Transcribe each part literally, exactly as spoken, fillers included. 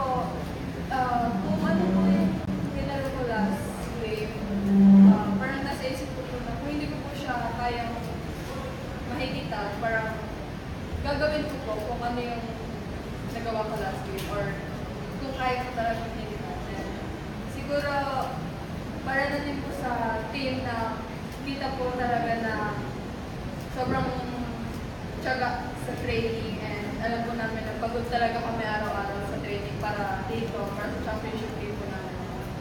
po, uh, kung ano po yung pinalo ko last game, uh, parang nasa isip ko po na kung hindi ko po siya kayang mahigita, parang gagawin ko po kung ano yung nagawa ko last game or kung kaya ko talaga mahigita. And siguro, para na din po sa team na kita po talaga na sobrang tiyaga sa training and alam po namin na pagod talaga kami araw-araw sa training para dito, para sa championship game po namin.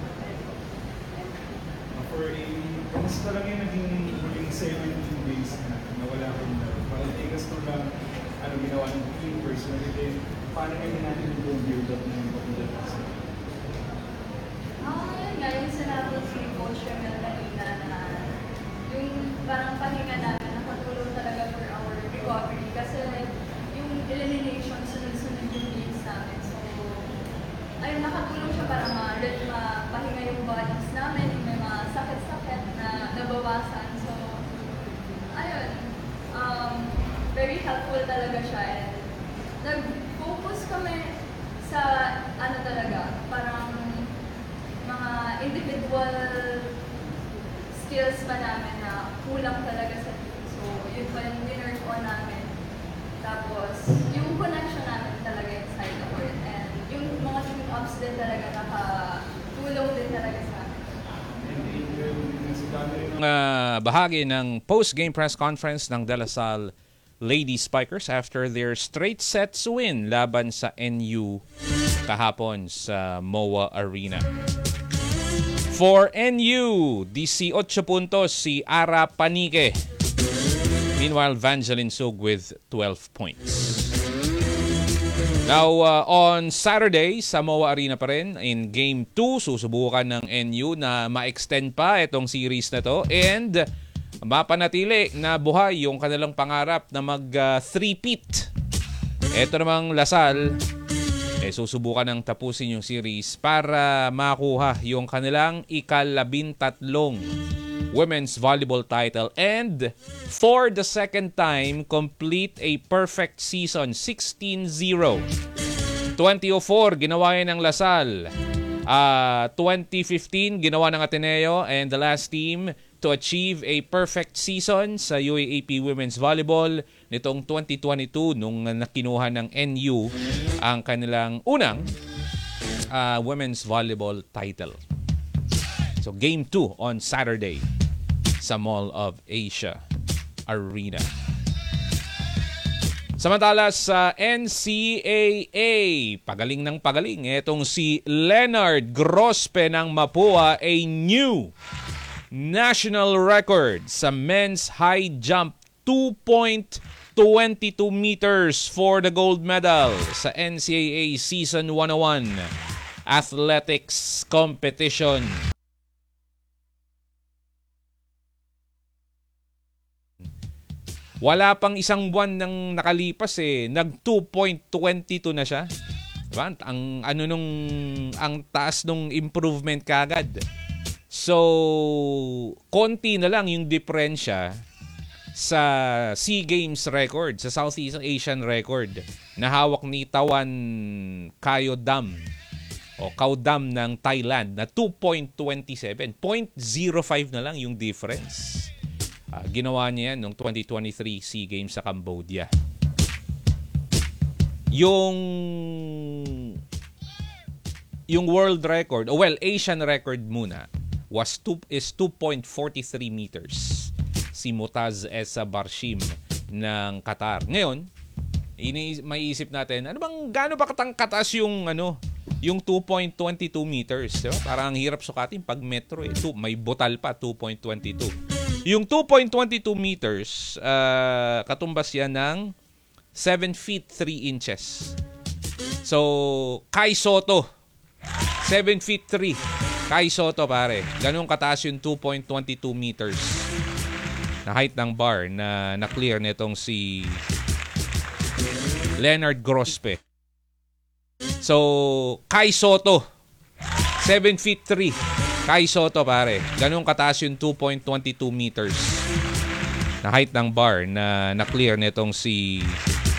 For a, kamusta talaga yung naging huling seventeen days na nawala ko na parang tigas to lang ano ginawa ng team personally din, paano ngayon natin yung build up ng pagod sa Ah, yun nga, yung sinabi si Coach Remel kanina na yung parang pahinga namin nakatulong talaga for our recovery kasi like yung elimination sunod-sunod yung games namin. So, ayun, nakatulong siya para ma-let mapahinga yung bodies namin, yung may mga sakit-sakit na nabawasan. So, ayun, um, very helpful talaga siya and nag-focus kami sa ano talaga, parang mga individual skills pa namin na kulang talaga sa team. So, yun pa yung dinner ko namin. Tapos, yung connection namin talaga inside the court. And yung mga team ups din talaga nakatulong din talaga sa amin. Uh, bahagi ng post-game press conference ng De La Salle Lady Spikers after their straight sets win laban sa N U kahapon sa M O A Arena. For N U, eighteen puntos si Ara Panique. Meanwhile, Vangeline Sug with twelve points. Now, uh, on Saturday, sa M O A Arena pa rin, in Game two, susubukan ng N U na ma-extend pa itong series na to and mapanatili na buhay yung kanilang pangarap na mag-three-peat. Ito namang Lasal, eh, susubukan ng tapusin yung series para makuha yung kanilang ikalabintatlong women's volleyball title and for the second time, complete a perfect season, sixteen zero. twenty oh four, ginawa yan ng Lasal. Uh, twenty fifteen, ginawa ng Ateneo and the last team to achieve a perfect season sa U A A P Women's Volleyball nitong twenty twenty-two nung nakinuha ng N U ang kanilang unang uh, Women's Volleyball title. So Game two on Saturday sa Mall of Asia Arena. Samantala sa N C A A, pagaling ng pagaling. Itong si Leonard Grospe ng Mapua, a new national record sa men's high jump, two point two two meters for the gold medal sa N C A A Season one oh one Athletics Competition. Wala pang isang buwan nang nakalipas eh, nag two point two two na siya. Diba? Ang ano nung ang taas nung improvement kagad. So, konti na lang yung diferensya sa SEA Games record, sa Southeast Asian record na hawak ni Tawan Kayodam o Kaodam ng Thailand na two point two seven. zero point zero five na lang yung difference. Uh, ginawa niya yan noong twenty twenty-three SEA Games sa Cambodia. Yung yung world record, o well, Asian record muna, was two, is two point four three meters. Si Mutaz Essa Barshim ng Qatar. Ngayon, ini maiisip natin, ano bang gaano ba katang kataas yung ano, yung two point two two meters, diba? Parang ang hirap sukatin pag metro eh. Two, may butal pa two point two two. Yung two point two two meters, uh, katumbas yan ng seven feet three inches. So, Kai Soto, seven feet three. Kai Soto, pare. Ganun kataas yung two point two two meters na height ng bar na na-clear nitong si Leonard Grospe. So, Kai Soto, seven feet three. Kai Soto, pare. Ganun kataas yung two point two two meters na height ng bar na na-clear nitong si